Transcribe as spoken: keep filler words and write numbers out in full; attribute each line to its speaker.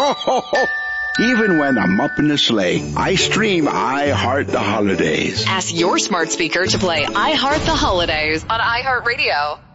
Speaker 1: ho, ho, ho. Even when I'm up in the sleigh, I stream I Heart the Holidays.
Speaker 2: Ask your smart speaker to play I Heart the Holidays on iHeartRadio.